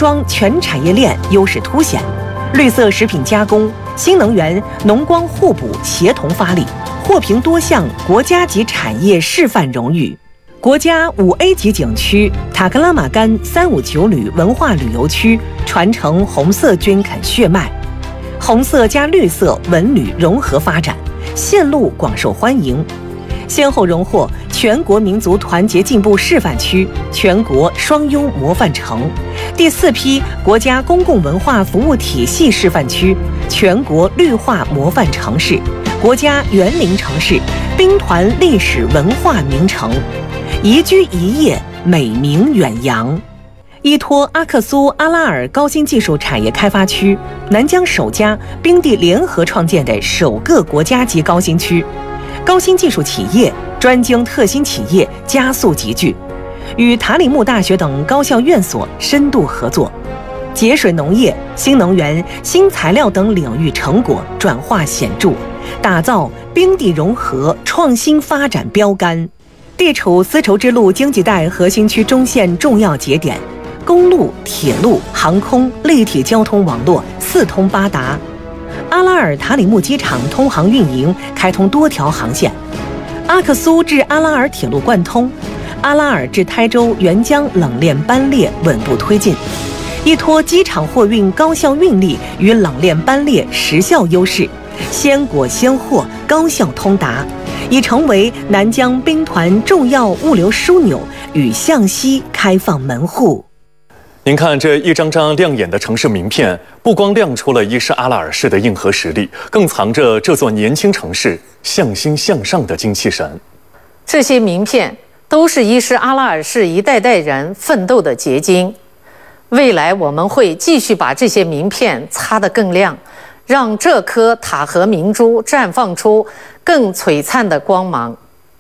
装全产业链优势凸显，绿色食品加工、新能源、农光互补协同发力，获评多项国家级产业示范荣誉。国家5A 级景区塔克拉玛干359旅文化旅游区传承红色军垦血脉，红色加绿色文旅融合发展，线路广受欢迎，先后荣获全国民族团结进步示范区、全国双优模范城、第4批国家公共文化服务体系示范区、全国绿化模范城市、国家园林城市、兵团历史文化名城，宜居宜业，美名远扬。依托阿克苏阿拉尔高新技术产业开发区，南疆首家冰地联合创建的首个国家级高新区，高新技术企业、专精特新企业加速集聚，与塔里木大学等高校院所深度合作，节水农业、新能源、新材料等领域成果转化显著，打造冰地融合创新发展标杆。地处丝绸之路经济带核心区中线重要节点，公路、铁路、航空立体交通网络四通八达。阿拉尔塔里木机场通航运营，开通多条航线。阿克苏至阿拉尔铁路贯通，阿拉尔至台州沅江冷链班列稳步推进。依托机场货运高效运力与冷链班列时效优势，先果先获，高效通达，已成为南疆兵团重要物流枢纽与向西开放门户。 您看这一张张亮眼的城市名片，不光亮出了伊施阿拉尔市的硬核实力，更藏着这座年轻城市向心向上的精气神。 这些名片都是伊施阿拉尔市一代代人奋斗的结晶。未来我们会继续把这些名片擦得更亮，让这颗塔河明珠绽放出更璀璨的光芒。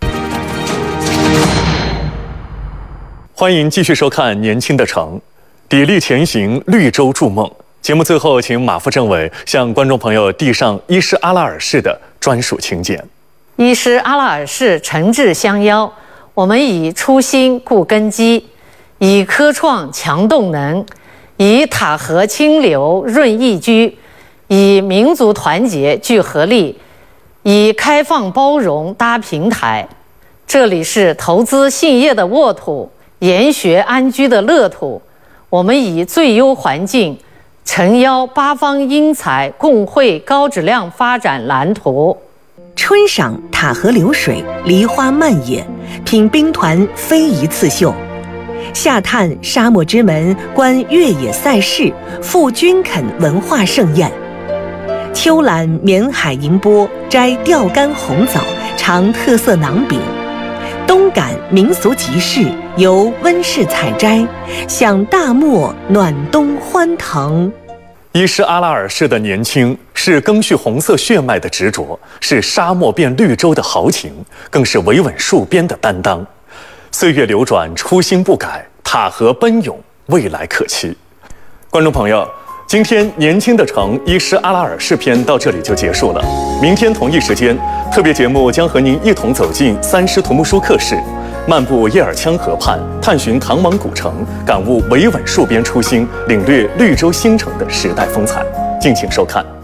欢迎继续收看《年轻的城》，砥砺前行，绿洲筑梦。节目最后，请马副政委向观众朋友递上伊施阿拉尔市的专属请柬。 伊施阿拉尔市诚挚相邀，我们以初心固根基，以科创强动能，以塔河清流润宜居，以民族团结聚合力，以开放包容搭平台。这里是投资兴业的沃土，研学安居的乐土。我们以最优环境，诚邀八方英才，共绘高质量发展蓝图。 春赏塔河流水，梨花漫野，品兵团非遗刺绣；夏探沙漠之门，观越野赛事，赴军垦文化盛宴；秋览缅海银波，摘钓竿红枣，尝特色馕饼；冬感民俗集市，游温室采摘，享大漠暖冬欢腾。 伊施阿拉尔市的年轻，是赓续红色血脉的执着，是沙漠变绿洲的豪情，更是维稳戍边的担当。岁月流转，初心不改，塔河奔涌，未来可期。观众朋友，今天年轻的城伊施阿拉尔市篇到这里就结束了。明天同一时间，特别节目将和您一同走进三师图木书课室，漫步叶尔羌河畔，探寻唐蒙古城，感悟维稳戍边初心，领略绿洲新城的时代风采。敬请收看。